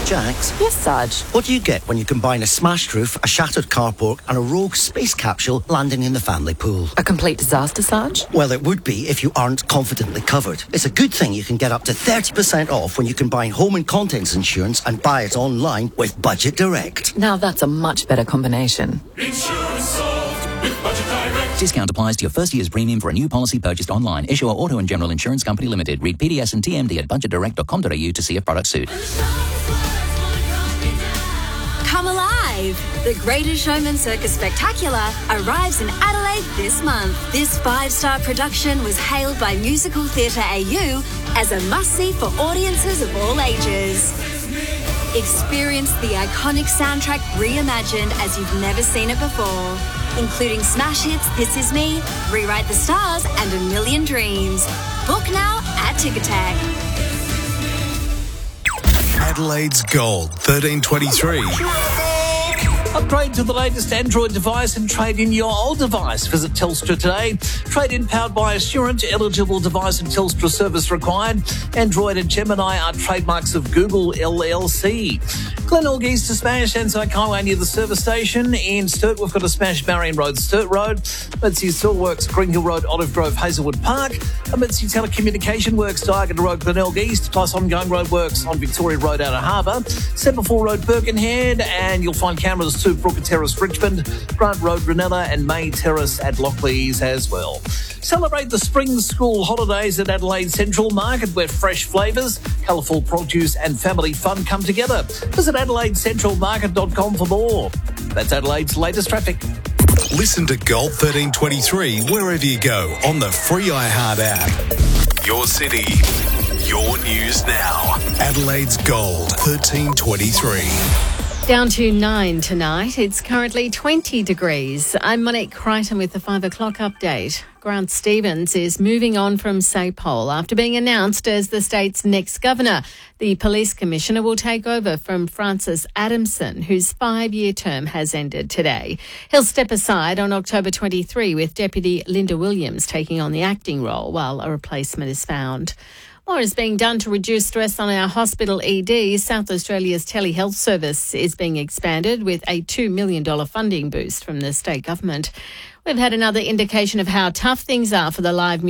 Jax? Yes, Sarge. What do you get when you combine a smashed roof, a shattered carport and a rogue space capsule landing in the family pool? A complete disaster, Sarge? Well, it would be if you aren't confidently covered. It's a good thing you can get up to 30% off when you combine home and contents insurance and buy it online with Budget Direct. Now that's a much better combination. Insurance solved with Budget Direct. Discount applies to your first year's premium for a new policy purchased online. Issuer Auto and General Insurance Company Limited. Read PDS and TMD at budgetdirect.com.au to see if products suit. Come alive! The Greatest Showman Circus Spectacular arrives in Adelaide this month. This 5-star production was hailed by Musical Theatre AU as a must-see for audiences of all ages. Experience the iconic soundtrack reimagined as you've never seen it before, including smash hits This Is Me, Rewrite the Stars and A Million Dreams. Book now at Ticketek. Adelaide's Gold 1323. Upgrade to the latest Android device and trade in your old device. Visit Telstra today. Trade in powered by Assurant. Eligible device and Telstra service required. Android and Gemini are trademarks of Google LLC. Glenelg East to Smash, Anzac Highway near the service station. In Sturt, we've got a Smash Marion Road, Sturt Road. Mitzi Steelworks, Green Hill Road, Olive Grove, Hazelwood Park. Mitzi Telecommunication Works, Diagon Road, Glenelg East, plus ongoing road works on Victoria Road, Outer Harbour. Semaphore Road, Birkenhead, and you'll find cameras to Brooker Terrace, Richmond, Grant Road, Ranella, and May Terrace at Lockleys as well. Celebrate the spring school holidays at Adelaide Central Market, where fresh flavours, colourful produce and family fun come together. Visit AdelaideCentralMarket.com for more. That's Adelaide's latest traffic. Listen to Gold 1323 wherever you go on the free iHeart app. Your city, your news now. Adelaide's Gold 1323. Down to 9 tonight. It's currently 20 degrees. I'm Monique Crichton with the 5 o'clock update. Grant Stevens is moving on from SAPOL after being announced as the state's next governor. The police commissioner will take over from Francis Adamson, whose 5-year term has ended today. He'll step aside on October 23 with Deputy Linda Williams taking on the acting role while a replacement is found. More is being done to reduce stress on our hospital EDs. South Australia's telehealth service is being expanded with a $2 million funding boost from the state government. We've had another indication of how tough things are for the live